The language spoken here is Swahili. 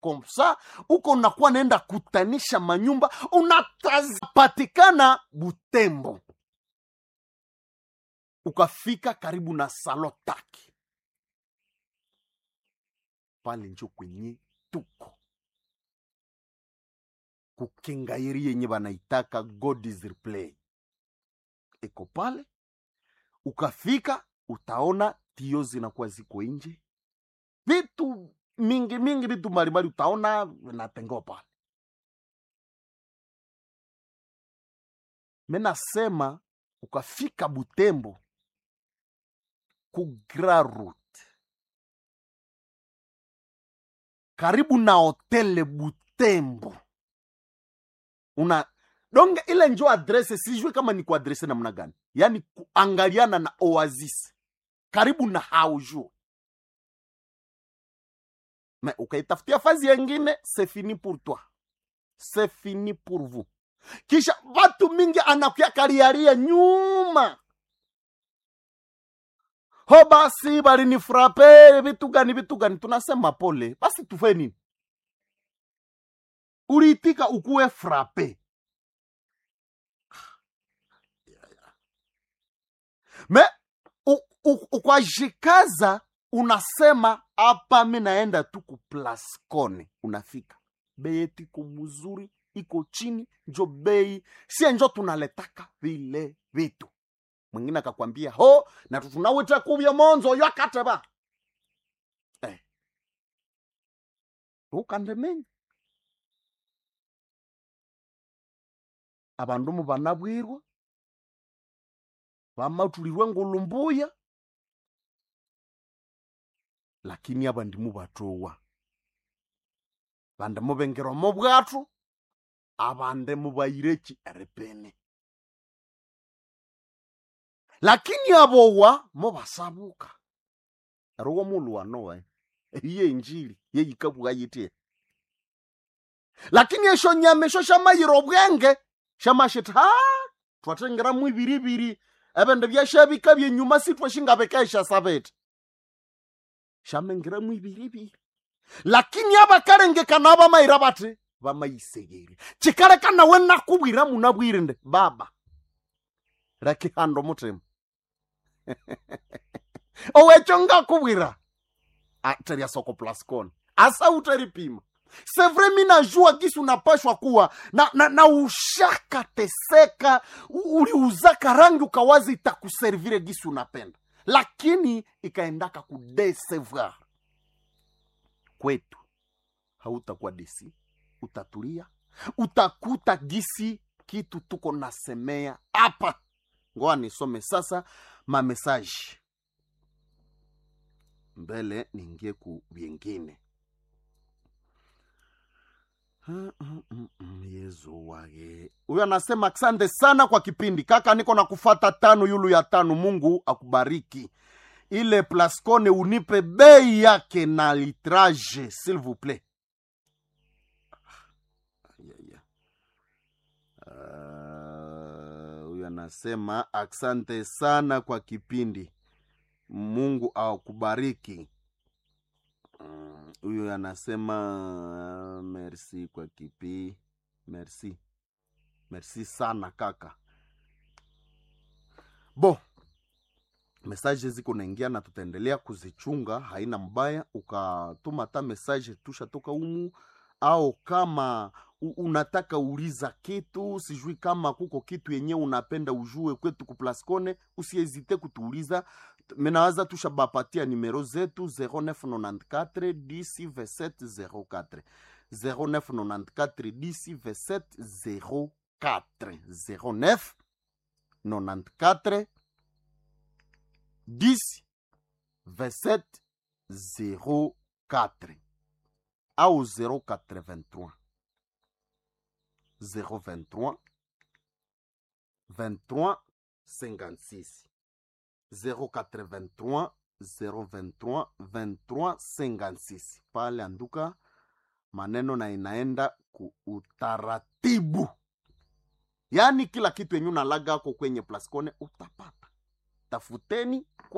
komsa, uko unakuwa naenda kutanisha manyumba, unatapatikana Butembo. Ukafika karibu na Salotaki. Pale njo kwenye tuko. Kukengairi yenye banaitaka God is replay. Eko pale. Ukafika, utaona tio zinakuwa ziko nje. Vitu mingi vitu mbalimbali utaona vinatengewa pale. Mena sema ukafika Butembo ku Grand Route. Karibu na Hotel Butembo. Donge ile njo adrese, sijui kama ni kwa adrese namna gani. Yani kuangaliana na Oasis. Karibu na Haujo. Mais ukaitafutia fazi yengine, c'est fini pour toi. C'est fini pour vous. Kisha watu mingi anakuya kariaria nyuma. Ho basi bali ni frappe, vitu gani. Tunasema pole. Basi tufe nini? Uliitika ukuwe frappe. Me ukwajikaza unasema hapa mimi naenda tu ku Plascone. Unafika. Bei iko mzuri, iko chini, njo bei. Si njo tunaletaka vile vitu. Mwingine akakwambia, "Ho, na tunawita kubya monzo yakateba." Ukandemenya. Abandumu banabwirwa. Bamatulirwe ngulumbuya. Lakini abandimu batowa. Bandamu bengero mu bwatu. Abandemu bayireki erepene. Lakini abowa mo basabuka. Rowo mulwa nowe. Iye injili ye yikabuga yite. Lakini esho nyame sho shamayiro bwenge shamashita twatengera mu ibiribiri abende byashabika byenyuma sitwe shingabekesha sabete shamengera mu ibiribiri. Lakini abakarenge kanaba mayira bate bamayisegeri chikare kana we nakubwira munabwirinde baba raki hando mutem owechonga kubwira atria soko Plascone asa utaripima. C'est vrai mina jua gisi unapashwa kuwa na ushaka teseka uliuzaka rangi ukawazi itakuservire gisi unapenda. Lakini ikaendaka kudesevoir. Kwetu hautakuwa desi, utatulia, utakuta gisi kitu tuko nasemea hapa. Ngoa nisome sasa mamesaji. Mbele ningie ku vingine. Yesu wage. Huyo anasema asante sana kwa kipindi. Kaka niko na kufata 5 yulu ya 5. Mungu akubariki. Ile Plascone unipe bei yake na litrage s'il vous plaît. Huyo anasema asante sana kwa kipindi. Mungu akubariki. Huyo anasema merci kwa kipi. Merci sana kaka. Bo, message ziko naingia na tutaendelea kuzichunga, haina mbaya. Ukatuma ta message tusha toka umu, au kama unataka uliza kitu, sijui kama kuko kitu yenye unapenda ujue kwetu ku Plascone, usihezite kutuuliza. Menawaza tushabapatia numero zetu 0994 10 27 04 0994 10 27 04 0994 10 27 04 au 083 023 23 56 083 023 23 56. Pale anduka maneno na inaenda ku utaratibu. Yani kila kitu yenye unalaga kwa kwenye Plascone utapata. Tafuteni